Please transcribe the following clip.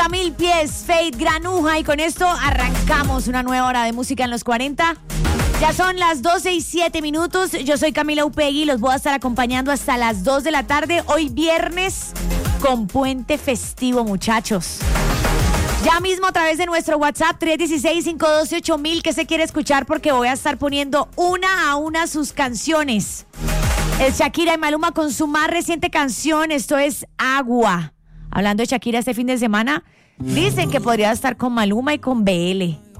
Mil Pies, Fate, Granuja, y con esto arrancamos una nueva hora de música en los 40. Ya son las 12:07. Yo soy Camila Upegui, los voy a estar acompañando hasta las 2 de la tarde. Hoy viernes con puente festivo, muchachos. Ya mismo a través de nuestro WhatsApp 316-512-8000 que se quiere escuchar, porque voy a estar poniendo una a una sus canciones. El Shakira y Maluma con su más reciente canción, esto es Agua. Hablando de Shakira este fin de semana, dicen que podría estar con Maluma y con BL.